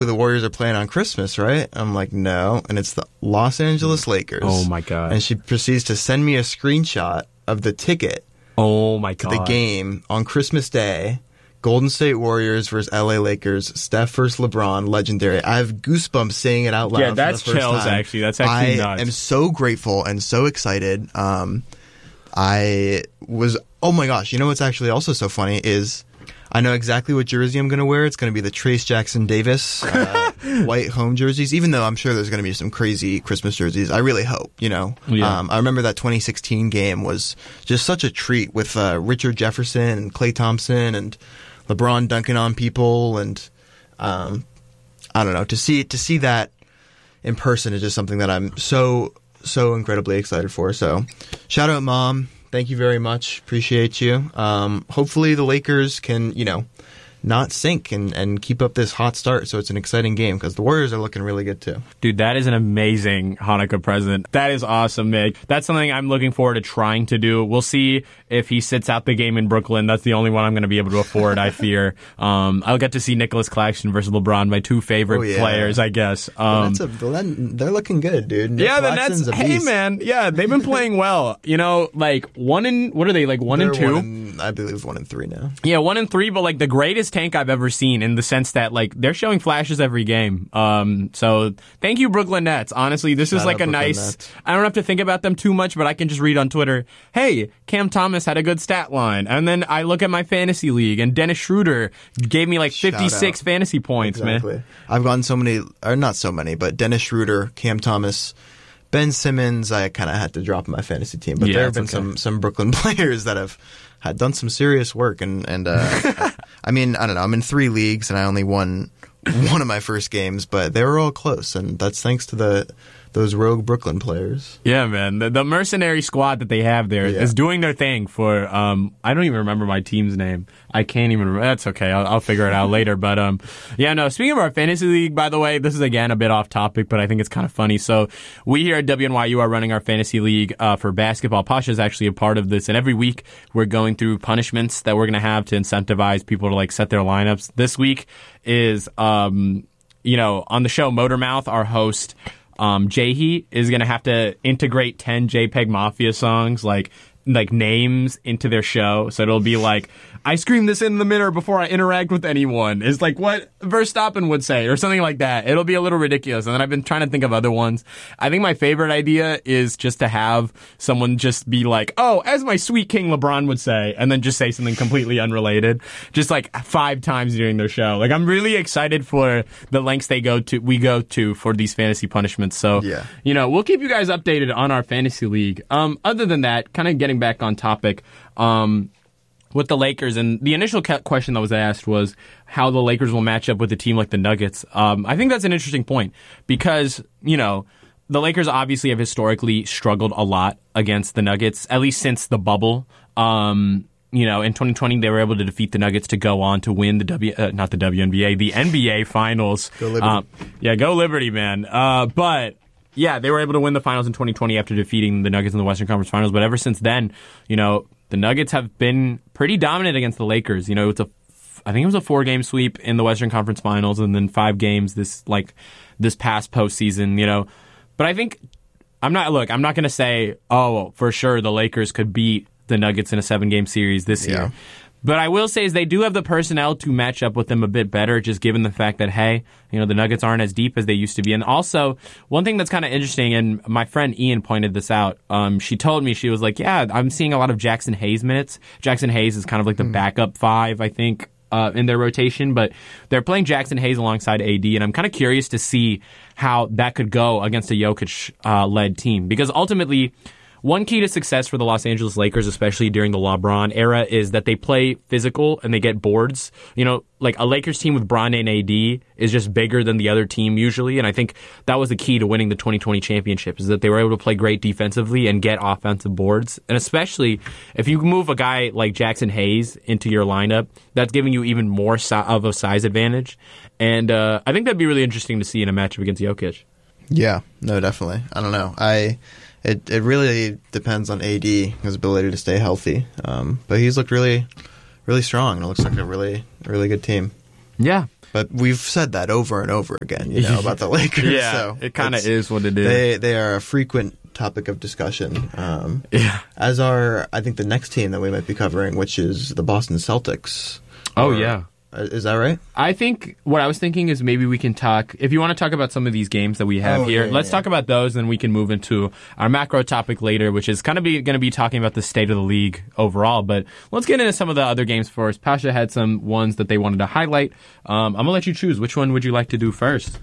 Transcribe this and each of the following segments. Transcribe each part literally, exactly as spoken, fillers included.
the Warriors are playing on Christmas, right? I'm like, no. And it's the Los Angeles Lakers. Oh, my God. And she proceeds to send me a screenshot of the ticket oh my to God. the game on Christmas Day. Golden State Warriors versus L A Lakers. Steph versus LeBron. Legendary. I have goosebumps saying it out loud. Yeah, that's for the first chills, time. actually. That's actually I nuts. I am so grateful and so excited. Um, I was, oh my gosh, you know what's actually also so funny is I know exactly what jersey I'm going to wear. It's going to be the Trace Jackson Davis uh, white home jerseys, even though I'm sure there's going to be some crazy Christmas jerseys. I really hope, you know. Yeah. Um, I remember that twenty sixteen game was just such a treat with uh, Richard Jefferson and Klay Thompson and LeBron dunking on people. And um, I don't know, to see to see that in person is just something that I'm so, so incredibly excited for. So shout out, Mom. Thank you very much. Appreciate you. Um, hopefully the Lakers can, you know, not sink and, and keep up this hot start so it's an exciting game because the Warriors are looking really good too. Dude, that is an amazing Hanukkah present. That is awesome, Mick. That's something I'm looking forward to trying to do. We'll see if he sits out the game in Brooklyn. That's the only one I'm going to be able to afford, I fear. Um, I'll get to see Nicholas Claxton versus LeBron, my two favorite Oh, yeah. players, I guess. Um, That's a, they're looking good, dude. Nick yeah, the Claxton's Nets. a Hey, beast. man. Yeah, they've been playing well. You know, like one in, what are they, like one They're and two? One in, I believe one and three now. Yeah, one and three, but like the greatest tank I've ever seen in the sense that like they're showing flashes every game. Um, so thank you, Brooklyn Nets. Honestly, this is Shout like out a Brooklyn nice. Nets. I don't have to think about them too much, but I can just read on Twitter. Hey, Cam Thomas had a good stat line, and then I look at my fantasy league, and Dennis Schroeder gave me like Shout fifty-six out. fantasy points, Exactly. man. I've gotten so many, or not so many, but Dennis Schroeder, Cam Thomas, Ben Simmons, I kind of had to drop in my fantasy team. But Yeah, there have it's been okay. some, some Brooklyn players that have had done some serious work. And, and uh, I, I mean, I don't know. I'm in three leagues, and I only won one of my first games, but they were all close. And that's thanks to the those rogue Brooklyn players. Yeah, man. The, the mercenary squad that they have there Yeah. is doing their thing for, um, I don't even remember my team's name. I can't even remember. That's okay. I'll, I'll figure it out later. But, um, yeah, no, speaking of our fantasy league, by the way, this is again a bit off topic, but I think it's kind of funny. So we here at W N Y U are running our fantasy league, uh, for basketball. Pasha is actually a part of this. And every week we're going through punishments that we're going to have to incentivize people to like set their lineups. This week is, um, you know, on the show Motormouth, our host, Um, Jahi is going to have to integrate ten JPEG Mafia songs, like like names into their show. So it'll be like, I scream this in the mirror before I interact with anyone. It's like what Verstappen would say or something like that. It'll be a little ridiculous. And then I've been trying to think of other ones. I think my favorite idea is just to have someone just be like, oh, as my sweet King LeBron would say, and then just say something completely unrelated, just like five times during their show. Like I'm really excited for the lengths they go to, we go to for these fantasy punishments. So, Yeah. you know, we'll keep you guys updated on our fantasy league. Um, other than that, kind of getting back on topic, um, with the Lakers, and the initial question that was asked was how the Lakers will match up with a team like the Nuggets. Um, I think that's an interesting point because, you know, the Lakers obviously have historically struggled a lot against the Nuggets, at least since the bubble. Um, you know, in twenty twenty, they were able to defeat the Nuggets to go on to win the W, uh, not the W N B A, the N B A Finals. Go Liberty. Um, yeah, go Liberty, man. Uh, but yeah, they were able to win the finals in twenty twenty after defeating the Nuggets in the Western Conference Finals. But ever since then, you know, the Nuggets have been pretty dominant against the Lakers. You know, it's a, I think it was a four-game sweep in the Western Conference Finals, and then five games this like this past postseason. You know, but I think I'm not. Look, I'm not going to say, oh, for sure the Lakers could beat the Nuggets in a seven-game series this Yeah. year. But I will say is they do have the personnel to match up with them a bit better, just given the fact that, hey, you know, the Nuggets aren't as deep as they used to be. And also, one thing that's kind of interesting, and my friend Ian pointed this out, um, she told me, she was like, yeah, I'm seeing a lot of Jackson Hayes minutes. Jackson Hayes is kind of like the backup five, I think, uh, in their rotation. But they're playing Jackson Hayes alongside A D, and I'm kind of curious to see how that could go against a Jokic-led team. Because ultimately, one key to success for the Los Angeles Lakers, especially during the LeBron era, is that they play physical and they get boards. You know, like a Lakers team with Bron and A D is just bigger than the other team usually, and I think that was the key to winning the twenty twenty championship, is that they were able to play great defensively and get offensive boards. And especially if you move a guy like Jackson Hayes into your lineup, that's giving you even more si- of a size advantage. And uh, I think that'd be really interesting to see in a matchup against Jokic. Yeah, no, definitely. I don't know. I it it really depends on A D, his ability to stay healthy. Um, but he's looked really, really strong. It looks like a really, really good team. Yeah. but we've said that over and over again, you know, about the Lakers. Yeah, so it kind of is what it is. They they are a frequent topic of discussion. Um, yeah. As are, I think, the next team that we might be covering, which is the Boston Celtics. Oh, Or- yeah. Is that right? I think what I was thinking is maybe we can talk, if you want to talk about some of these games that we have Oh, here, yeah, let's yeah. talk about those, and we can move into our macro topic later, which is kind of be, going to be talking about the state of the league overall. But let's get into some of the other games first. Pasha had some ones that they wanted to highlight. Um, I'm going to let you choose. Which one would you like to do first?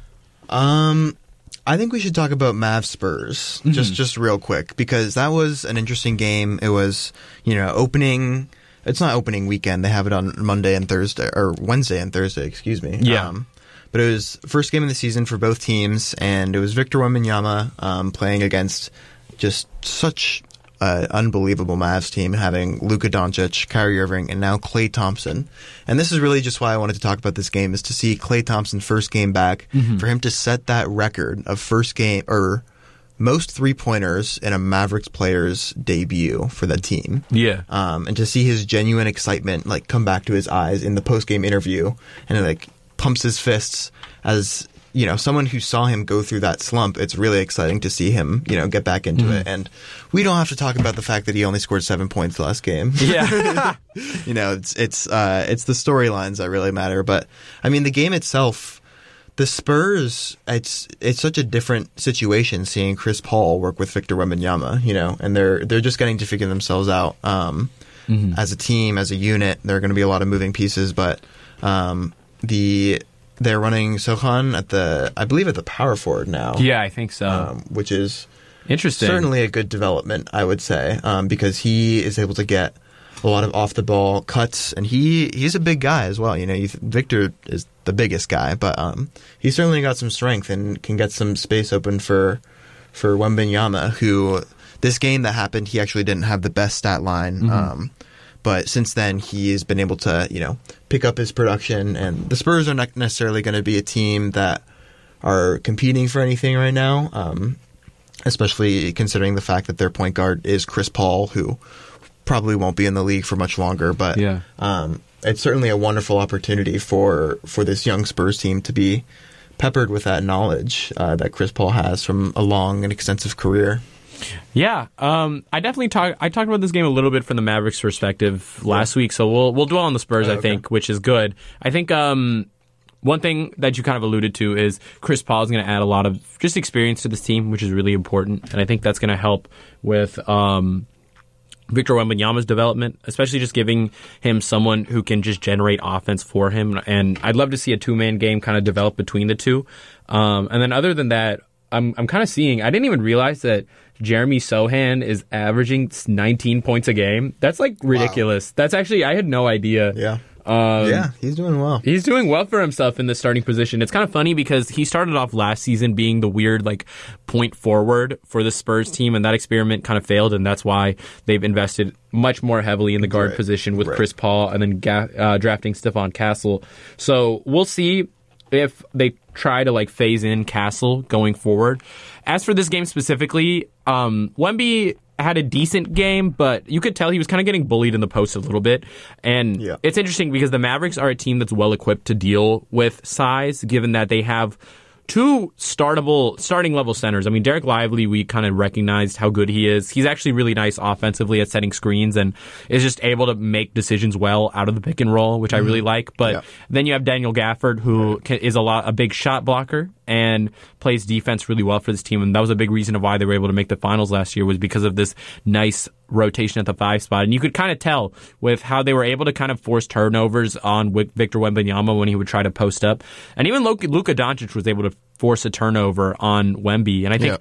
Um, I think we should talk about Mavs Spurs Mm-hmm. just just real quick, because that was an interesting game. It was, you know, opening. It's not opening weekend. They have it on Monday and Thursday, or Wednesday and Thursday, excuse me. Yeah. Um, but it was first game of the season for both teams, and it was Victor Wembanyama um, playing against just such an unbelievable Mavs team, having Luka Doncic, Kyrie Irving, and now Klay Thompson. And this is really just why I wanted to talk about this game, is to see Klay Thompson first game back, Mm-hmm. for him to set that record of first game, or most three-pointers in a Mavericks player's debut for the team. Yeah. Um, and to see his genuine excitement like come back to his eyes in the post-game interview, and like pumps his fists as, you know, someone who saw him go through that slump. It's really exciting to see him, you know, get back into it. And we don't have to talk about the fact that he only scored seven points last game. Yeah. You know, it's it's uh, it's the storylines that really matter. But I mean, the game itself. The Spurs, it's it's such a different situation seeing Chris Paul work with Victor Wembanyama, you know, and they're they're just getting to figure themselves out um, Mm-hmm. as a team, as a unit. There are going to be a lot of moving pieces, but um, the they're running Sohan at the, I believe, at the power forward now, yeah, I think so. um, which is Interesting. certainly a good development, I would say, um, because he is able to get a lot of off the ball cuts, and he he's a big guy as well. You know, you th- Victor is the biggest guy, but um, he's certainly got some strength and can get some space open for for Wembanyama, who this game that happened, he actually didn't have the best stat line. Mm-hmm. Um, but since then, he has been able to, you know, pick up his production, and the Spurs are not necessarily going to be a team that are competing for anything right now, um, especially considering the fact that their point guard is Chris Paul, who probably won't be in the league for much longer. But Yeah. um, it's certainly a wonderful opportunity for, for this young Spurs team to be peppered with that knowledge uh, that Chris Paul has from a long and extensive career. Yeah, um, I definitely talk. I talked about this game a little bit from the Mavericks' perspective last week, so we'll we'll dwell on the Spurs. Oh, I okay. think, which is good. I think um, one thing that you kind of alluded to is Chris Paul is going to add a lot of just experience to this team, which is really important, and I think that's going to help with um, Victor Wembanyama's development, especially just giving him someone who can just generate offense for him. And I'd love to see a two-man game kind of develop between the two. Um, and then other than that, I'm I'm kind of seeing. I didn't even realize that Jeremy Sohan is averaging nineteen points a game. That's like ridiculous. That's actually, I had no idea. Yeah. Um, yeah, he's doing well. He's doing well for himself in the starting position. It's kind of funny because he started off last season being the weird like point forward for the Spurs team, and that experiment kind of failed, and that's why they've invested much more heavily in the guard Right. position with Right. Chris Paul and then ga- uh, drafting Stephon Castle. So we'll see if they try to like phase in Castle going forward. As for this game specifically, um, Wemby had a decent game, but you could tell he was kind of getting bullied in the post a little bit. And Yeah. it's interesting because the Mavericks are a team that's well equipped to deal with size, given that they have two startable, starting level centers. I mean, Derek Lively, we kind of recognized how good he is. He's actually really nice offensively at setting screens and is just able to make decisions well out of the pick and roll, which I really like. But Yeah. then you have Daniel Gafford, who can, is a lot a big shot blocker and plays defense really well for this team. And that was a big reason of why they were able to make the finals last year, was because of this nice rotation at the five spot. And you could kind of tell with how they were able to kind of force turnovers on Wic- Victor Wembanyama when he would try to post up. And even Luka Luka Doncic was able to force a turnover on Wemby. And I think Yeah.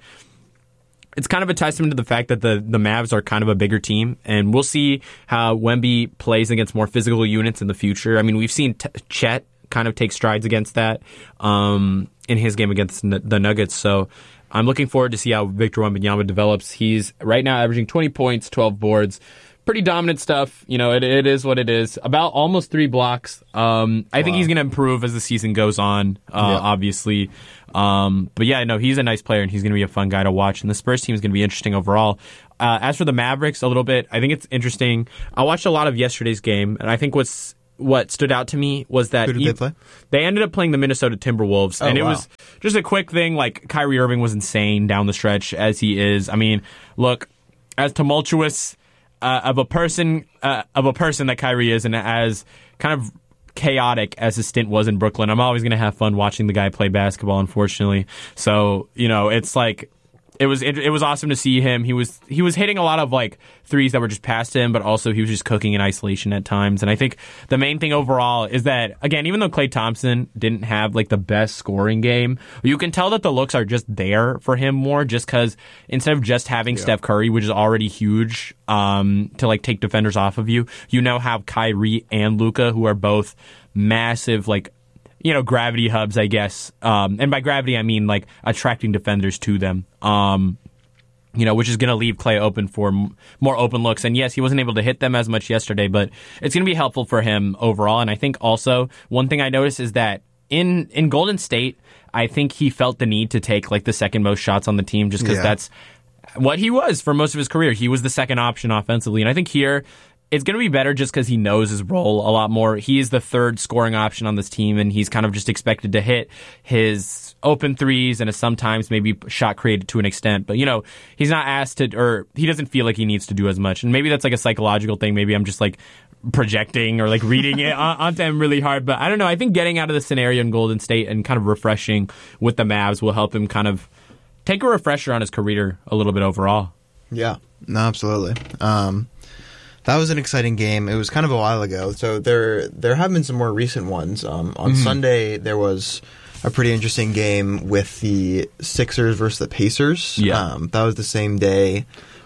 it's kind of a testament to the fact that the, the Mavs are kind of a bigger team, and we'll see how Wemby plays against more physical units in the future. I mean, we've seen T- Chet kind of take strides against that um, in his game against n- the Nuggets. So I'm looking forward to see how Victor Wembanyama develops. He's right now averaging twenty points, twelve boards. Pretty dominant stuff. You know, it, it is what it is. About almost three blocks. Um, I think Wow. he's going to improve as the season goes on, uh, Yeah. obviously. Um, but yeah, no, he's a nice player, and he's going to be a fun guy to watch. And the Spurs team is going to be interesting overall. Uh, as for the Mavericks, a little bit, I think it's interesting. I watched a lot of yesterday's game, and I think what's what stood out to me was that Who did e- they play? They ended up playing the Minnesota Timberwolves, Oh, and it wow. was just a quick thing. Like, Kyrie Irving was insane down the stretch, as he is. I mean, look, as tumultuous uh, of a person uh, of a person that Kyrie is, and as kind of chaotic as his stint was in Brooklyn, I'm always going to have fun watching the guy play basketball, unfortunately. So, you know, it's like it was it, it was awesome to see him. He was he was hitting a lot of like threes that were just past him, but also he was just cooking in isolation at times. And I think the main thing overall is that, again, even though Klay Thompson didn't have like the best scoring game, you can tell that the looks are just there for him more, just because instead of just having yeah. Steph Curry, which is already huge, um, to like take defenders off of you, you now have Kyrie and Luka, who are both massive, like, you know, gravity hubs, I guess. Um, and by gravity, I mean, like, attracting defenders to them. Um, you know, which is going to leave Klay open for m- more open looks. And yes, he wasn't able to hit them as much yesterday, but it's going to be helpful for him overall. And I think also one thing I noticed is that in, in Golden State, I think he felt the need to take, like, the second most shots on the team just because yeah. that's what he was for most of his career. He was the second option offensively. And I think here, it's going to be better just because he knows his role a lot more. He is the third scoring option on this team, and he's kind of just expected to hit his open threes and sometimes maybe shot created to an extent. But, you know, he's not asked to, or he doesn't feel like he needs to do as much. And maybe that's like a psychological thing. Maybe I'm just like projecting or like reading it onto him really hard. But I don't know. I think getting out of the scenario in Golden State and kind of refreshing with the Mavs will help him kind of take a refresher on his career a little bit overall. Yeah, no, absolutely. Um, That was an exciting game. It was kind of a while ago, so there there have been some more recent ones. Um, on mm-hmm. Sunday, there was a pretty interesting game with the Sixers versus the Pacers. Yeah. Um, that was the same day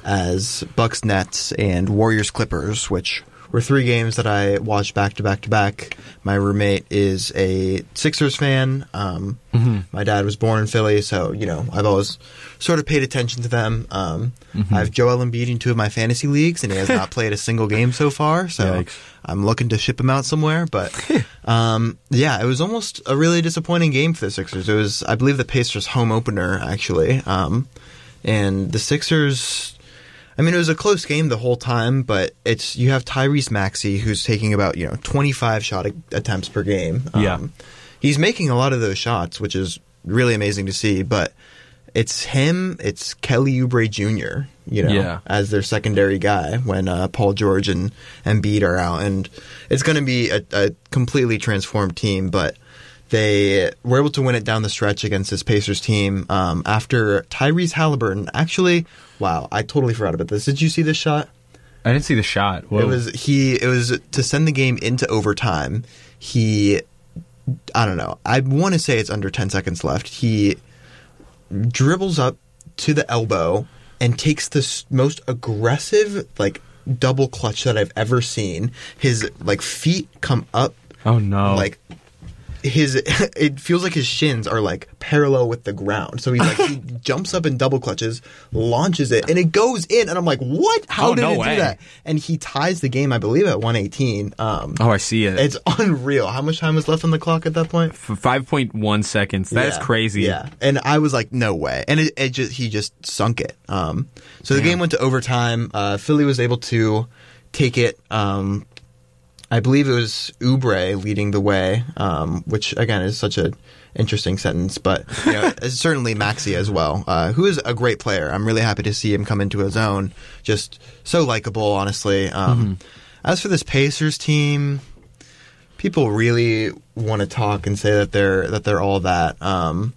as Bucks Nets and Warriors Clippers, which were three games that I watched back to back to back. My roommate is a Sixers fan. Um, mm-hmm. My dad was born in Philly, so, you know, I've always sort of paid attention to them. Um, mm-hmm. I have Joel Embiid in two of my fantasy leagues, and he has not played a single game so far, so Yikes. I'm looking to ship him out somewhere. But, um, yeah, it was almost a really disappointing game for the Sixers. It was, I believe, the Pacers' home opener, actually. Um, and the Sixers, I mean, it was a close game the whole time, but it's you have Tyrese Maxey, who's taking about, you know, twenty-five shot a- attempts per game. Um, yeah. He's making a lot of those shots, which is really amazing to see, but it's him, it's Kelly Oubre Junior, you know, yeah. as their secondary guy when uh, Paul George and Embiid are out. And it's going to be a, a completely transformed team, but they were able to win it down the stretch against this Pacers team um, after Tyrese Halliburton. Actually, wow, I totally forgot about this. Did you see this shot? I didn't see the shot. Whoa. It was he. It was to send the game into overtime. He, I don't know. I want to say it's under ten seconds left. He dribbles up to the elbow and takes the s- most aggressive, like, double clutch that I've ever seen. His, like, feet come up. Oh, no. Like, his, it feels like his shins are, like, parallel with the ground. So he's like, he jumps up and double clutches, launches it, and it goes in. And I'm like, what? How oh, did no it way. do that? And he ties the game, I believe, at one eighteen. Um, oh, I see it. It's unreal. How much time was left on the clock at that point? For five point one seconds. That yeah, is crazy. Yeah. And I was like, no way. And it, it just he just sunk it. Um, so the Damn. game went to overtime. Uh, Philly was able to take it. Um, I believe it was Oubre leading the way, um, which, again, is such an interesting sentence. But you know, it's certainly Maxey as well, uh, who is a great player. I'm really happy to see him come into his own. Just so likable, honestly. Um, mm-hmm. As for this Pacers team, people really want to talk and say that they're that they're all that. Um,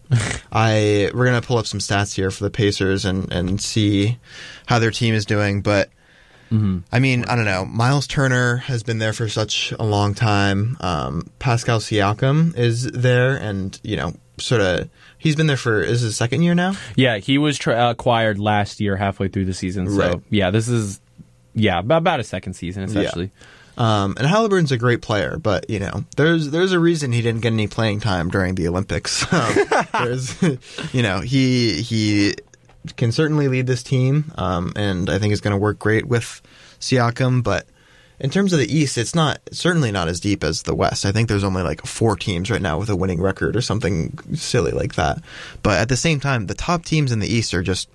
I we're gonna pull up some stats here for the Pacers and, and see how their team is doing, but. Mm-hmm. I mean, I don't know. Miles Turner has been there for such a long time. Um, Pascal Siakam is there, and, you know, sort of, he's been there for, is his second year now? Yeah, he was tra- acquired last year halfway through the season. So, right. yeah, this is, yeah, about, about a second season, essentially. Yeah. Um, and Halliburton's a great player, but, you know, there's there's a reason he didn't get any playing time during the Olympics. Um, there's, you know, he he... can certainly lead this team, um, and I think is going to work great with Siakam. But in terms of the East, it's not certainly not as deep as the West. I think there's only like four teams right now with a winning record or something silly like that. But at the same time, the top teams in the East are just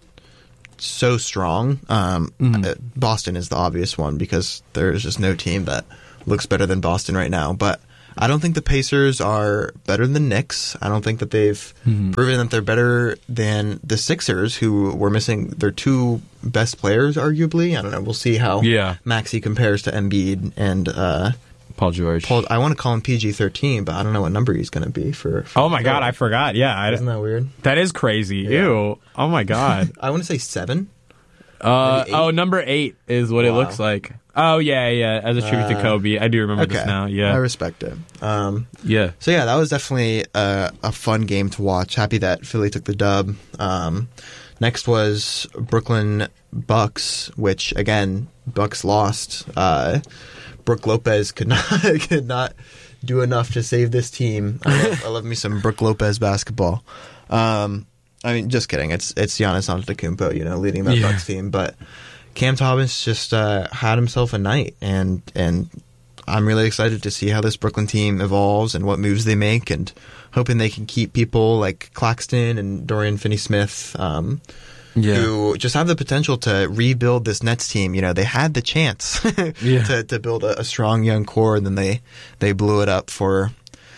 so strong. Um, mm-hmm. Boston is the obvious one because there's just no team that looks better than Boston right now. But I don't think the Pacers are better than the Knicks. I don't think that they've mm-hmm. proven that they're better than the Sixers, who were missing their two best players, arguably. I don't know. We'll see how yeah. Maxey compares to Embiid and uh, Paul George. Paul, I want to call him P G thirteen, but I don't know what number he's going to be for. for oh my God, I forgot. Yeah, isn't that weird? That is crazy. Yeah. Ew. Oh my God. I want to say seven. Uh oh, number eight is what wow. it looks like. Oh yeah, yeah. As a tribute uh, to Kobe, I do remember okay. this now. Yeah, I respect it. Um, yeah. So yeah, that was definitely a, a fun game to watch. Happy that Philly took the dub. Um, next was Brooklyn Bucks, which again Bucks lost. Uh, Brook Lopez could not could not do enough to save this team. I love, I love me some Brook Lopez basketball. Um, I mean, just kidding. It's it's Giannis Antetokounmpo, you know, leading that yeah. Bucks team. But Cam Thomas just uh, had himself a night, and and I'm really excited to see how this Brooklyn team evolves and what moves they make, and hoping they can keep people like Claxton and Dorian Finney-Smith, um, yeah. who just have the potential to rebuild this Nets team. You know, they had the chance yeah. to to build a, a strong young core, and then they they blew it up for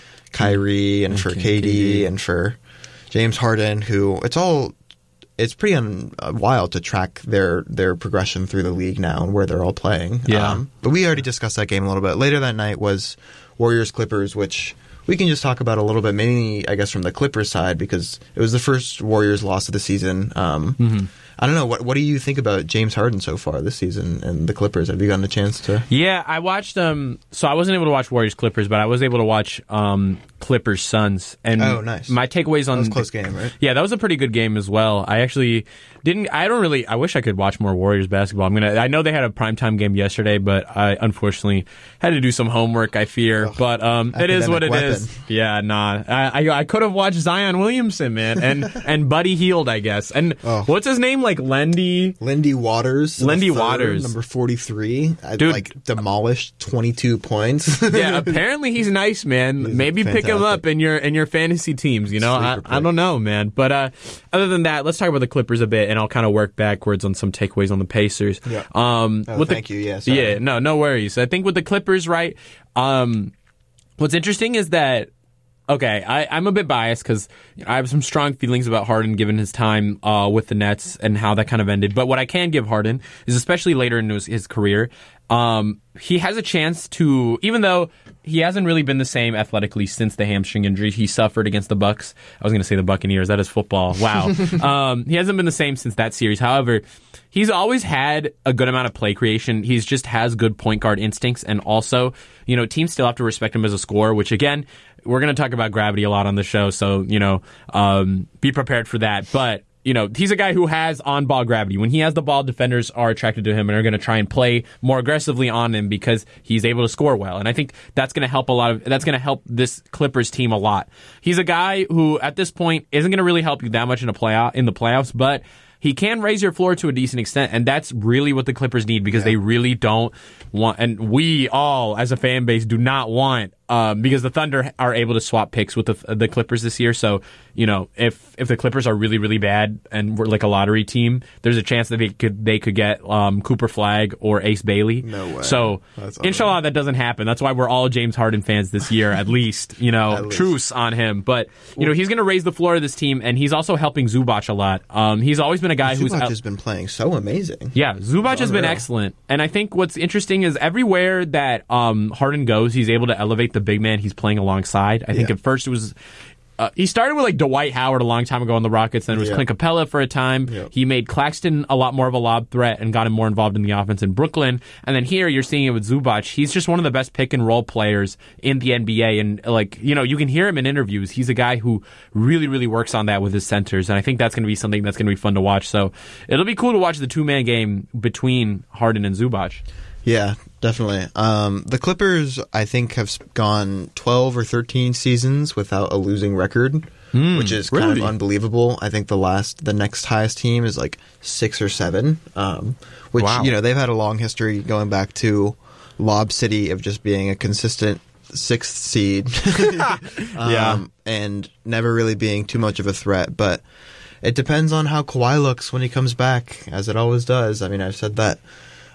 Kyrie and for K D and for James Harden, who it's all it's pretty un, uh, wild to track their their progression through the league now and where they're all playing. Yeah. Um, but we already discussed that game a little bit. Later that night was Warriors Clippers, which we can just talk about a little bit, mainly I guess from the Clippers side, because it was the first Warriors loss of the season. Um, mm-hmm. I don't know. What what do you think about James Harden so far this season and the Clippers? Have you gotten a chance to? Yeah, I watched. Um, so I wasn't able to watch Warriors Clippers, but I was able to watch um, Clippers Suns. And oh, nice. My takeaways on that was a close game, right? Yeah, that was a pretty good game as well. I actually didn't. I don't really. I wish I could watch more Warriors basketball. I'm gonna. I know they had a primetime game yesterday, but I unfortunately had to do some homework. I fear, oh, but um, it is what it weapon. is. Yeah, nah. I I, I could have watched Zion Williamson, man, and and Buddy Hield, I guess. And oh. what's his name? Like Lendy. Lindy Waters. Lindy third, Waters. Number forty-three. I, Dude. Like, demolished twenty-two points. Yeah, apparently he's nice, man. He's Maybe fantastic. pick him up in your in your fantasy teams, you know? I, I don't know, man. But uh, other than that, let's talk about the Clippers a bit, and I'll kind of work backwards on some takeaways on the Pacers. Yeah. Um, oh, with thank the, you, yeah. Sorry. Yeah, no, no worries. I think with the Clippers, right, um, what's interesting is that Okay, I, I'm a bit biased because I have some strong feelings about Harden given his time uh, with the Nets and how that kind of ended. But what I can give Harden is, especially later in his, his career, um, he has a chance to, even though he hasn't really been the same athletically since the hamstring injury he suffered against the Bucks. I was going to say the Buccaneers. That is football. Wow. um, he hasn't been the same since that series. However, he's always had a good amount of play creation. He's just has good point guard instincts. And also, you know, teams still have to respect him as a scorer, which again, we're going to talk about gravity a lot on the show, so, you know, um, be prepared for that. But, you know, he's a guy who has on-ball gravity. When he has the ball, defenders are attracted to him and are going to try and play more aggressively on him because he's able to score well. And I think that's going to help a lot of, that's going to help this Clippers team a lot. He's a guy who, at this point, isn't going to really help you that much in a playoff, in the playoffs, but he can raise your floor to a decent extent, and that's really what the Clippers need because yeah. they really don't want, and we all, as a fan base, do not want, um, because the Thunder are able to swap picks with the, the Clippers this year. So, you know, if if the Clippers are really, really bad and we're like a lottery team, there's a chance that they could they could get um, Cooper Flagg or Ace Bailey. No way. So, inshallah, that doesn't happen. That's why we're all James Harden fans this year, at least. You know, truce on him. But, you know, he's going to raise the floor of this team, and he's also helping Zubac a lot. Um, he's always been a guy Zubac who's... Zubac has been playing so amazing. Yeah, Zubac has been excellent. And I think what's interesting is everywhere that um, Harden goes, he's able to elevate the big man he's playing alongside. I think yeah. at first it was... Uh, he started with like Dwight Howard a long time ago on the Rockets, then it was yeah. Clint Capella for a time. Yeah. He made Claxton a lot more of a lob threat and got him more involved in the offense in Brooklyn. And then here you're seeing it with Zubac. He's just one of the best pick and roll players in the N B A. And like, you know, you can hear him in interviews. He's a guy who really, really works on that with his centers. And I think that's going to be something that's going to be fun to watch. So it'll be cool to watch the two-man game between Harden and Zubac. Yeah, definitely. Um, the Clippers, I think, have gone twelve or thirteen seasons without a losing record, mm, which is kind really? of unbelievable. I think the last, the next highest team is like six or seven, um, which, wow. you know, they've had a long history going back to Lob City of just being a consistent sixth seed um, yeah. and never really being too much of a threat. But it depends on how Kawhi looks when he comes back, as it always does. I mean, I've said that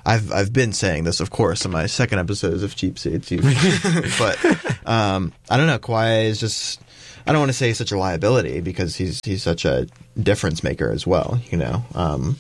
I've I've been saying this, of course, in my second episodes of Cheap Seats, but um, I don't know. Kawhi is just. I don't want to say such a liability because he's he's such a difference maker as well. You know. Um,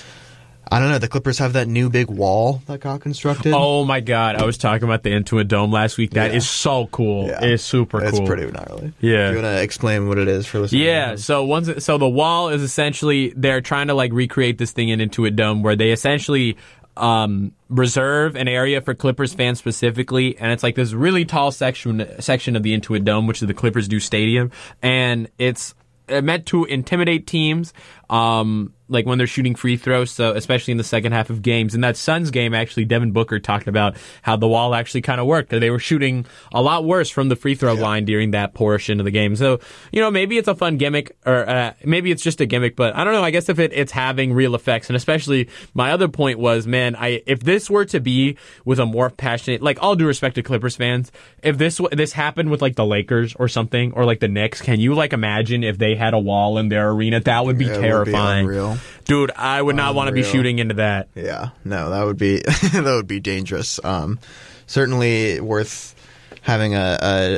I don't know. The Clippers have that new big wall that got constructed. Oh my God! I was talking about the Intuit Dome last week. That Yeah. is so cool. Yeah. It is super It's cool. pretty gnarly. Yeah. Do you want to explain what it is for listeners? Yeah, so once so the wall is essentially they're trying to like recreate this thing in Intuit Dome where they essentially um, reserve an area for Clippers fans specifically, and it's like this really tall section section of the Intuit Dome, which is the Clippers' new stadium, and it's meant to intimidate teams. Um, like when they're shooting free throws, so especially in the second half of games. In that Suns game, actually, Devin Booker talked about how the wall actually kind of worked. They were shooting a lot worse from the free throw Yeah. line during that portion of the game. So, you know, maybe it's a fun gimmick, or uh, maybe it's just a gimmick, but I don't know. I guess if it, it's having real effects, and especially my other point was, man, I if this were to be with a more passionate, like all due respect to Clippers fans, if this this happened with like the Lakers or something, or like the Knicks, can you like imagine if they had a wall in their arena? That would be It would be terrifying. unreal. Dude, I would not want to be Unreal. shooting into that. Yeah, no, that would be that would be dangerous. Um, certainly worth having a, a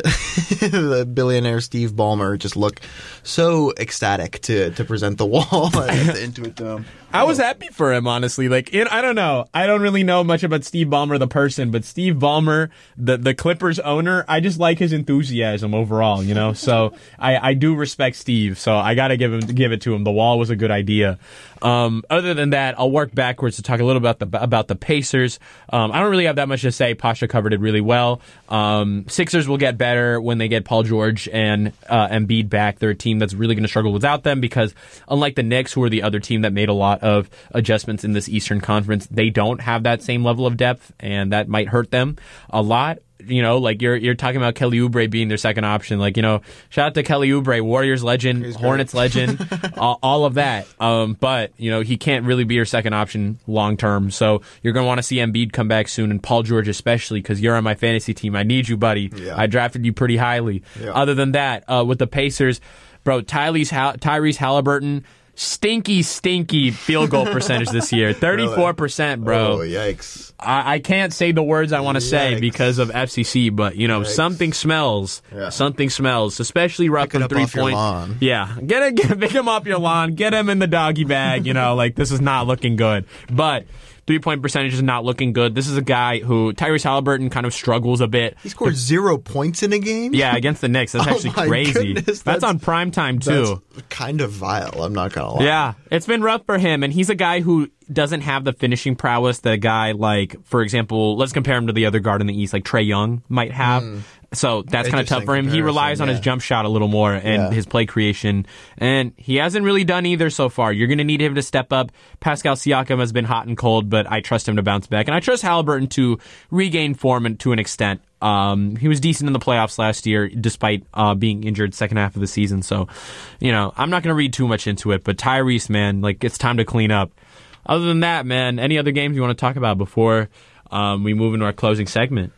the billionaire Steve Ballmer just look so ecstatic to to present the wall at the Intuit Dome. I was happy for him, honestly. Like, it, I don't know. I don't really know much about Steve Ballmer, the person, but Steve Ballmer, the, the Clippers owner, I just like his enthusiasm overall, you know? So I, I do respect Steve. So I got to give him give it to him. The wall was a good idea. Um, other than that, I'll work backwards to talk a little about the about the Pacers. Um, I don't really have that much to say. Pasha covered it really well. Um, Sixers will get better when they get Paul George and uh, Embiid back. They're a team that's really going to struggle without them because unlike the Knicks, who are the other team that made a lot of adjustments in this Eastern Conference, they don't have that same level of depth, and that might hurt them a lot. You know, like you're you're talking about Kelly Oubre being their second option. Like, you know, shout out to Kelly Oubre, Warriors legend, He's Hornets legend, all, all of that. Um, but, you know, he can't really be your second option long term. So you're going to want to see Embiid come back soon, and Paul George especially, because you're on my fantasy team. I need you, buddy. Yeah. I drafted you pretty highly. Yeah. Other than that, uh, with the Pacers, bro, Tyrese, Hal- Tyrese Halliburton, stinky, stinky field goal percentage this year. thirty-four percent, bro. Oh, yikes. I, I can't say the words I want to say Yikes. because of F C C, but, you know, Yikes. something smells. Yeah. Something smells, especially rough Pick it from up three off your point. lawn. Yeah. Get it, get, pick him off your lawn. Get him in the doggy bag. You know, like, this is not looking good. But three-point percentage is not looking good. This is a guy who, Tyrese Halliburton, kind of struggles a bit. He scored zero points in a game? Yeah, against the Knicks. That's Oh actually my crazy. goodness, that's, that's- on prime time, too. That's kind of vile, I'm not going to lie. Yeah, it's been rough for him, and he's a guy who doesn't have the finishing prowess that a guy like, for example, let's compare him to the other guard in the East, like Trae Young might have. So that's kind of tough Interesting for him. He relies comparison, on his yeah. jump shot a little more and Yeah. his play creation, and he hasn't really done either so far. You're going to need him to step up. Pascal Siakam has been hot and cold, but I trust him to bounce back, and I trust Halliburton to regain form to an extent. Um, he was decent in the playoffs last year, despite uh, being injured second half of the season. So, you know, I'm not going to read too much into it, but Tyrese, man, like, it's time to clean up. Other than that, man, any other games you want to talk about before um, we move into our closing segment?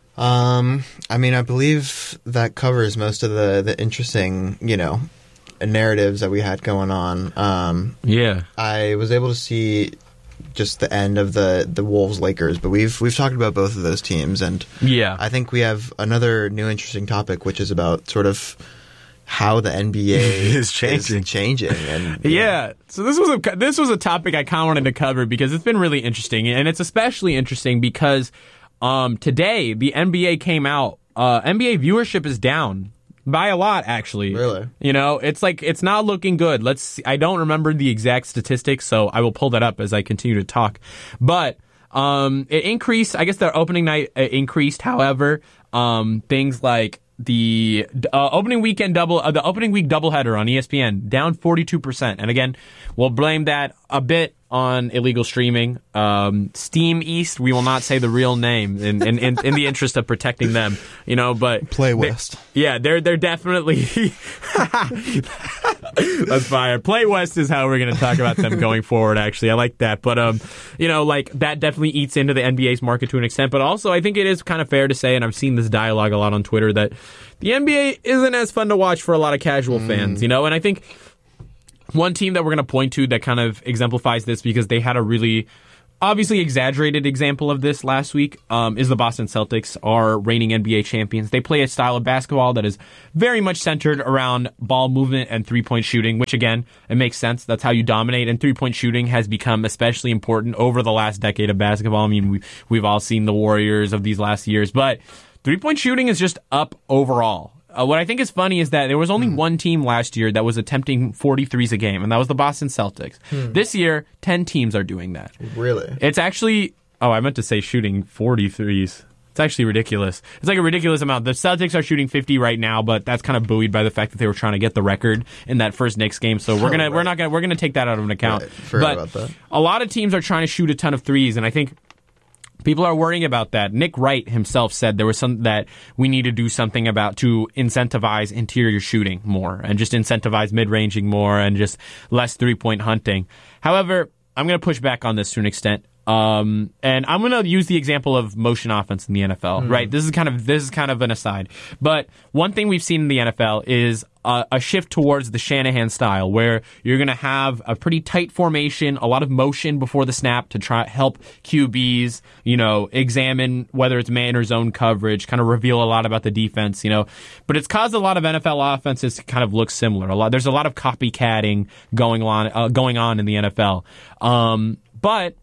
Um, I mean, I believe that covers most of the, the interesting, you know, narratives that we had going on. Um, Yeah. I was able to see just the end of the, the Wolves Lakers, but we've we've talked about both of those teams, and Yeah. I think we have another new interesting topic, which is about sort of how the N B A Is changing. is changing, and Yeah, so this was a this was a topic I kind of wanted to cover because it's been really interesting, and it's especially interesting because um, today the N B A came out. Uh, N B A viewership is down by a lot, actually. Really? You know, it's like it's not looking good. Let's. See, I don't remember the exact statistics, so I will pull that up as I continue to talk. But um, it increased. I guess their opening night uh, increased. However, um, things like the uh, opening weekend double, uh, the opening week doubleheader on E S P N down forty-two percent. And again, we'll blame that a bit on illegal streaming. Um, Steam East, we will not say the real name in, in, in, in the interest of protecting them, you know, but Play they- West. yeah, they're, they're definitely, that's fire. Play West is how we're going to talk about them going forward, actually. I like that. But, um, you know, like that definitely eats into the N B A's market to an extent. But also, I think it is kind of fair to say, and I've seen this dialogue a lot on Twitter, that the N B A isn't as fun to watch for a lot of casual fans, you know? And I think one team that we're going to point to that kind of exemplifies this because they had a really obviously exaggerated example of this last week um, is the Boston Celtics, are reigning N B A champions. They play a style of basketball that is very much centered around ball movement and three-point shooting, which, again, it makes sense. That's how you dominate, and three-point shooting has become especially important over the last decade of basketball. I mean, we, we've all seen the Warriors of these last years, but three-point shooting is just up overall. Uh, what I think is funny is that there was only mm. one team last year that was attempting forty-threes a game, and that was the Boston Celtics. Mm. This year, ten teams are doing that. Really? It's actually... Oh, I meant to say shooting forty-threes. It's actually ridiculous. It's like a ridiculous amount. The Celtics are shooting fifty right now, but that's kind of buoyed by the fact that they were trying to get the record in that first Knicks game. So we're gonna oh, right. we're not gonna we're gonna take that out of an account. Right. Forgot but about that. A lot of teams are trying to shoot a ton of threes, and I think people are worrying about that. Nick Wright himself said there was some that we need to do something about to incentivize interior shooting more and just incentivize mid-ranging more and just less three-point hunting. However, I'm going to push back on this to an extent. Um, and I'm going to use the example of motion offense in the N F L, mm. right? This is kind of this is kind of an aside. But one thing we've seen in the N F L is a, a shift towards the Shanahan style, where you're going to have a pretty tight formation, a lot of motion before the snap to try help Q Bs, you know, examine whether it's man or zone coverage, kind of reveal a lot about the defense, you know. But it's caused a lot of N F L offenses to kind of look similar. A lot, there's a lot of copycatting going on uh, going on in the N F L. Um, but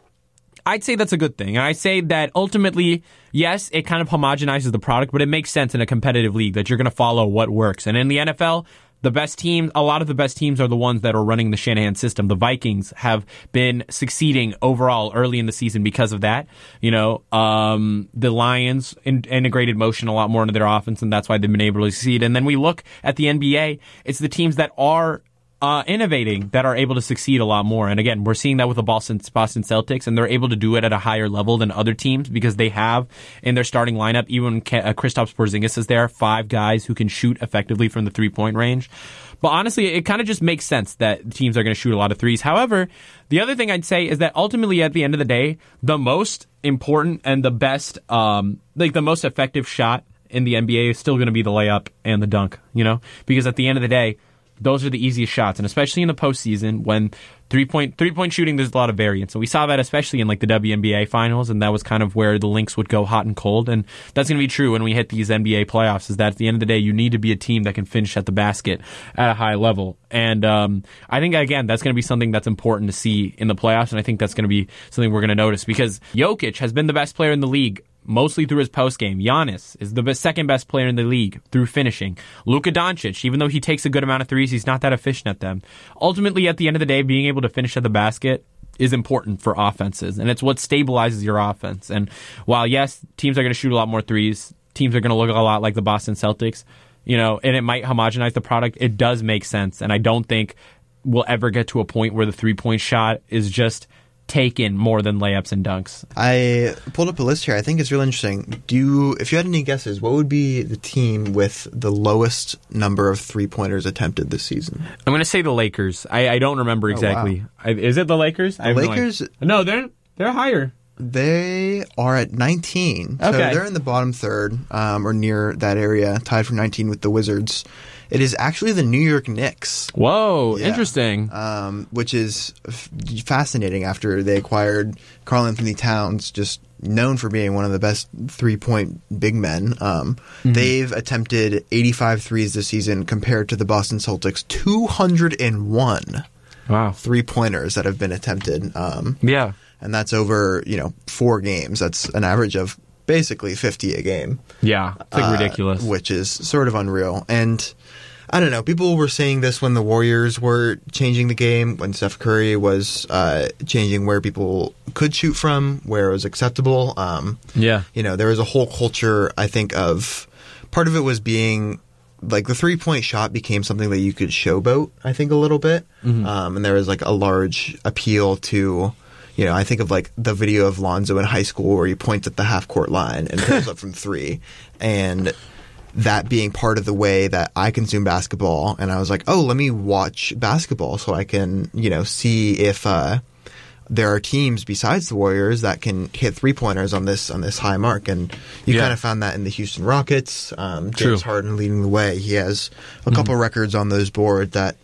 I'd say that's a good thing. And I say that ultimately, yes, it kind of homogenizes the product, but it makes sense in a competitive league that you're going to follow what works. And in the N F L, the best teams, a lot of the best teams are the ones that are running the Shanahan system. The Vikings have been succeeding overall early in the season because of that. You know, um, the Lions in, integrated motion a lot more into their offense, and that's why they've been able to succeed. And then we look at the N B A, it's the teams that are Uh, innovating that are able to succeed a lot more. And again, we're seeing that with the Boston, Boston Celtics, and they're able to do it at a higher level than other teams because they have in their starting lineup, even when uh, Kristaps Porzingis is there, five guys who can shoot effectively from the three-point range. But honestly, it kind of just makes sense that teams are going to shoot a lot of threes. However, the other thing I'd say is that ultimately at the end of the day, the most important and the best, um, like the most effective shot in the N B A is still going to be the layup and the dunk, you know, because at the end of the day, those are the easiest shots, and especially in the postseason when three-point three-point shooting, there's a lot of variance. And we saw that especially in like the W N B A finals, and that was kind of where the Lynx would go hot and cold. And that's going to be true when we hit these N B A playoffs, is that at the end of the day, you need to be a team that can finish at the basket at a high level. And um, I think, again, that's going to be something that's important to see in the playoffs, and I think that's going to be something we're going to notice because Jokic has been the best player in the league mostly through his postgame. Giannis is the best, second best player in the league through finishing. Luka Doncic, even though he takes a good amount of threes, he's not that efficient at them. Ultimately, at the end of the day, being able to finish at the basket is important for offenses, and it's what stabilizes your offense. And while, yes, teams are going to shoot a lot more threes, teams are going to look a lot like the Boston Celtics, you know, and it might homogenize the product, it does make sense. And I don't think we'll ever get to a point where the three-point shot is just taken more than layups and dunks. I pulled up a list here. I think it's really interesting. Do you, if you had any guesses, what would be the team with the lowest number of three-pointers attempted this season? I'm going to say the Lakers. I, I don't remember exactly. Oh, wow. I, is it the Lakers? The Lakers? No, no, they're they're higher. They are at nineteen. Okay. So they're in the bottom third, um, or near that area, tied for nineteen with the Wizards. It is actually the New York Knicks. Whoa, yeah. Interesting. Um, which is f- fascinating after they acquired Karl Anthony Towns, just known for being one of the best three-point big men. Um, mm-hmm. They've attempted eighty-five threes this season compared to the Boston Celtics' two hundred one wow. three-pointers that have been attempted. Um, yeah. And that's over, you know, four games. That's an average of basically fifty a game. Yeah, it's like uh, ridiculous. Which is sort of unreal. And I don't know, people were saying this when the Warriors were changing the game, when Steph Curry was uh, changing where people could shoot from, where it was acceptable. Um, yeah. You know, there was a whole culture, I think, of part of it was being like the three-point shot became something that you could showboat, I think, a little bit. Mm-hmm. Um, and there was like a large appeal to, you know, I think of like the video of Lonzo in high school where he points at the half-court line and pulls up from three. And that being part of the way that I consume basketball. And I was like, oh, let me watch basketball so I can, you know, see if uh, there are teams besides the Warriors that can hit three-pointers on this on this high mark. And you yeah. kind of found that in the Houston Rockets. Um, James True. Harden leading the way. He has a couple mm-hmm. records on those boards that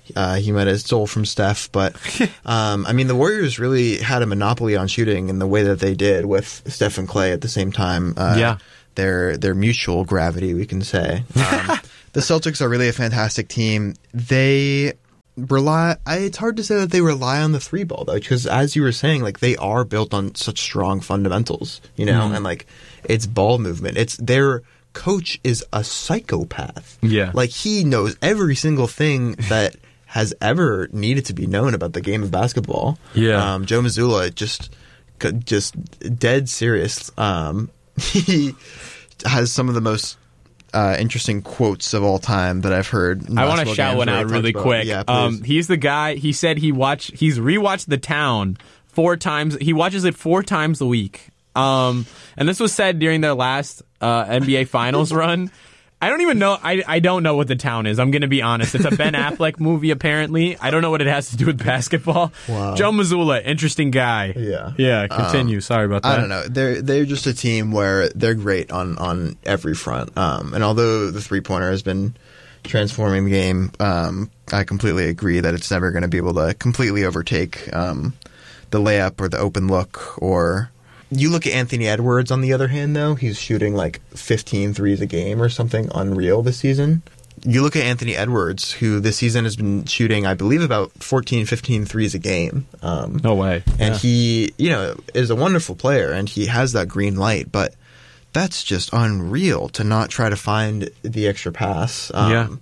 Uh, he might have stole from Steph, but um, I mean, the Warriors really had a monopoly on shooting in the way that they did with Steph and Clay at the same time. Uh, yeah, their their mutual gravity, we can say. Um, the Celtics are really a fantastic team. They rely. I, it's hard to say that they rely on the three ball though, because as you were saying, like they are built on such strong fundamentals, you know, mm. and like it's ball movement. It's their coach is a psychopath. Yeah, like he knows every single thing that has ever needed to be known about the game of basketball. Yeah, um, Joe Mazzulla just just dead serious. Um, he has some of the most Uh, interesting quotes of all time that I've heard. I want to shout one out really about. quick. Yeah, um, he's the guy. He said he watched. He's rewatched The Town four times. He watches it four times a week. Um, and this was said during their last uh, N B A Finals run. I don't even know. I, I don't know what The Town is. I'm going to be honest. It's a Ben Affleck movie, apparently. I don't know what it has to do with basketball. Wow. Joe Mazzulla, interesting guy. Yeah. Yeah, continue. Um, Sorry about that. I don't know. They're they're just a team where they're great on, on every front. Um, and although the three-pointer has been transforming the game, um, I completely agree that it's never going to be able to completely overtake um, the layup or the open look or... You look at Anthony Edwards, on the other hand, though. He's shooting like fifteen threes a game or something unreal this season. You look at Anthony Edwards, who this season has been shooting, I believe, about fourteen, fifteen threes a game. Um, no way. And yeah. he, you know, is a wonderful player, and he has that green light, but that's just unreal to not try to find the extra pass um, yeah.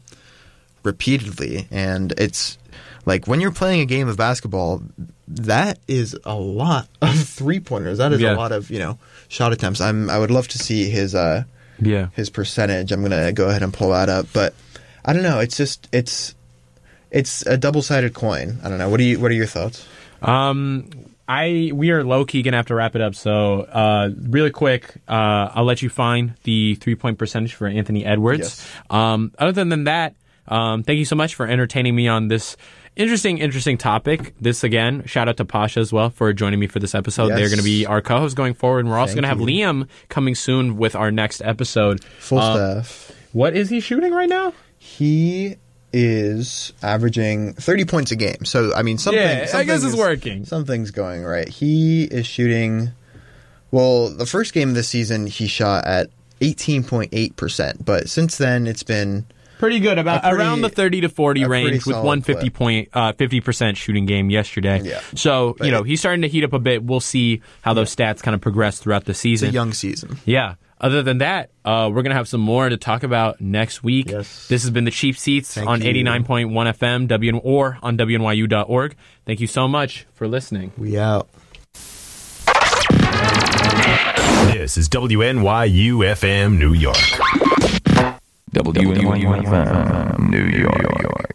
repeatedly. And it's... Like, when you're playing a game of basketball, that is a lot of three-pointers. That is yeah. a lot of, you know, shot attempts. I'm, I would love to see his uh, yeah. his percentage. I'm going to go ahead and pull that up. But, I don't know. It's just, it's it's a double-sided coin. I don't know. What do you? What are your thoughts? Um, I we are low-key going to have to wrap it up. So, uh, really quick, uh, I'll let you find the three-point percentage for Anthony Edwards. Yes. Um, other than that, um, thank you so much for entertaining me on this Interesting, interesting topic. This, again, shout out to Pasha as well for joining me for this episode. Yes. They're going to be our co-hosts going forward, and we're also going to have you. Liam coming soon with our next episode. Full um, staff. What is he shooting right now? He is averaging thirty points a game. So, I mean, something... Yeah, something I guess it's is, working. Something's going right. He is shooting... Well, the first game of this season, he shot at eighteen point eight percent. But since then, it's been... Pretty good, about pretty, around the thirty to forty range with one fifty point uh, fifty percent shooting game yesterday. Yeah. So, but you know, it, he's starting to heat up a bit. We'll see how those yeah. stats kind of progress throughout the season. It's a young season. Yeah. Other than that, uh, we're going to have some more to talk about next week. Yes. This has been the Cheap Seats Thank on you. eighty-nine point one F M W or on W N Y U dot org. Thank you so much for listening. We out. This is W N Y U F M New York. W N Y U F M New York.